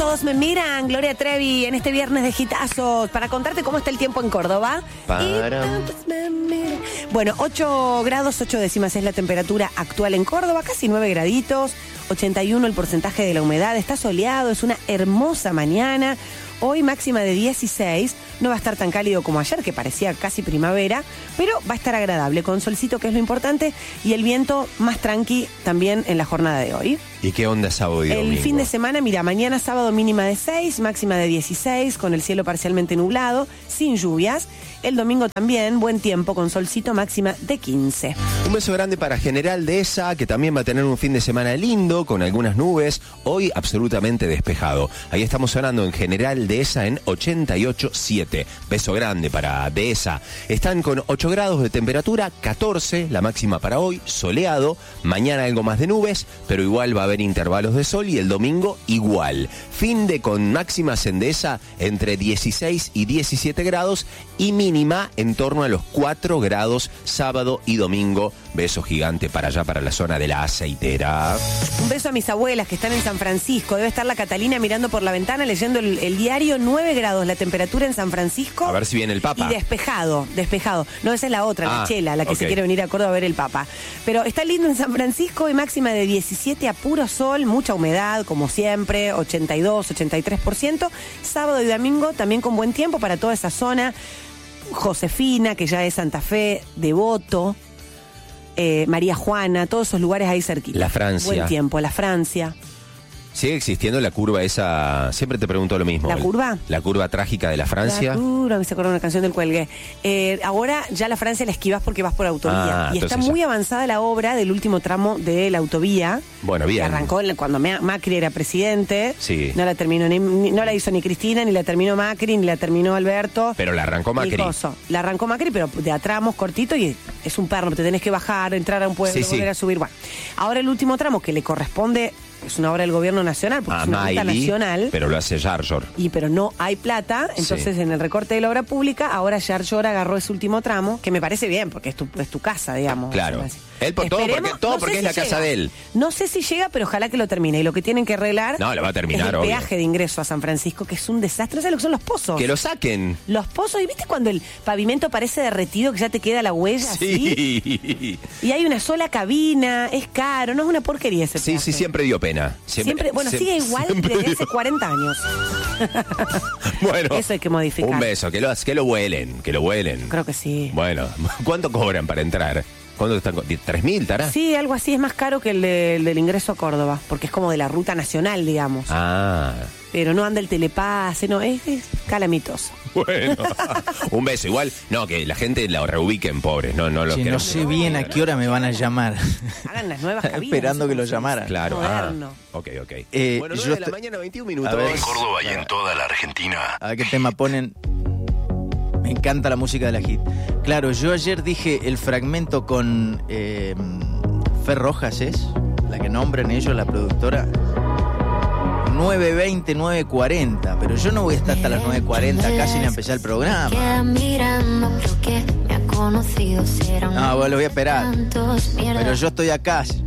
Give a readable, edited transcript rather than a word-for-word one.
todos me miran. Gloria Trevi en este viernes de hitazos para contarte cómo está el tiempo en Córdoba. Bueno, 8 grados 8 décimas es la temperatura actual en Córdoba, casi 9 graditos, 81 el porcentaje de la humedad, está soleado, es una hermosa mañana. Hoy máxima de 16, no va a estar tan cálido como ayer, que parecía casi primavera, pero va a estar agradable, con solcito, que es lo importante, y el viento más tranqui también en la jornada de hoy. ¿Y qué onda sábado y domingo? El fin de semana, mira, mañana sábado mínima de 6, máxima de 16, con el cielo parcialmente nublado, sin lluvias. El domingo también, buen tiempo, con solcito, máxima de 15. Un beso grande para General Dehesa, que también va a tener un fin de semana lindo, con algunas nubes, hoy absolutamente despejado. Ahí estamos sonando en General Dehesa en 88.7. Beso grande para Dehesa. Están con 8 grados de temperatura, 14 la máxima para hoy, soleado. Mañana algo más de nubes, pero igual va a haber intervalos de sol, y el domingo igual. Fin de con máximas en Dehesa entre 16 y 17 grados y mínima en torno a los 4 grados sábado y domingo. Beso gigante para allá, para la zona de la Aceitera. Un beso a mis abuelas que están en San Francisco. Debe estar la Catalina mirando por la ventana, leyendo el diario. 9 grados la temperatura en San Francisco. A ver si viene el Papa. Y despejado. No, esa es la otra, la Chela, la que se quiere venir a Córdoba a ver el Papa. Pero está lindo en San Francisco, y máxima de 17 a puro sol, mucha humedad, como siempre, 82, 83%. Sábado y domingo también con buen tiempo para toda esa zona. Josefina, que ya es Santa Fe, Devoto, María Juana, todos esos lugares ahí cerquita. La Francia. Buen tiempo, la Francia. ¿Sigue existiendo la curva esa? Siempre te pregunto lo mismo. ¿La curva? La curva trágica de la Francia. La curva, me se acuerda una canción del Cuelgue. Ahora ya la Francia la esquivas porque vas por autovía. Y está muy avanzada la obra del último tramo de la autovía. Bueno, bien. Que arrancó cuando Macri era presidente. Sí. No la terminó no la hizo ni Cristina, ni la terminó Macri, ni la terminó Alberto. Pero la arrancó Macri. La arrancó Macri, pero de a tramos cortito, y es un perno, te tenés que bajar, entrar a un pueblo, volver a subir. Bueno, ahora el último tramo que le corresponde, es una obra del gobierno nacional, porque es una ruta nacional. Pero lo hace Yarlor. Pero no hay plata, entonces en el recorte de la obra pública, ahora Yarlor agarró ese último tramo, que me parece bien, porque es tu casa, digamos. Claro. Él por todo porque es la casa de él. No sé si llega, pero ojalá que lo termine. Y lo que tienen que arreglar lo va a terminar, es el peaje de ingreso a San Francisco, que es un desastre. ¿Sabes lo que son los pozos? Que lo saquen. Los pozos, ¿y viste cuando el pavimento parece derretido, que ya te queda la huella así? Y hay una sola cabina, es caro, no es una porquería ese peaje. Sí, siempre dio pena. Siempre, sigue igual desde hace 40 años. Bueno, eso hay que modificar. Un beso, que lo vuelen, Creo que sí. Bueno, ¿cuánto cobran para entrar? ¿Cuánto están? ¿3.000, Tara? Sí, algo así, es más caro que el del ingreso a Córdoba, porque es como de la ruta nacional, digamos. Pero no anda el telepase, no, es calamitoso. Bueno, un beso. Igual, que la gente la reubiquen, pobres, no los que no sé bien a qué hora me van a llamar. Hagan las nuevas cabinas. Esperando que lo llamaran. Claro. Moderno. Ok. Bueno, 9 de la mañana, 21 minutos. En Córdoba y en toda la Argentina. A ver qué tema ponen. Me encanta la música de la hit. Claro, yo ayer dije el fragmento con Fer Rojas, ¿es? La que nombran ellos, la productora. 9:20, 9:40, pero yo no voy a estar hasta las 9:40, casi ni a empezar el programa. No, bueno, lo voy a esperar. Pero yo estoy acá.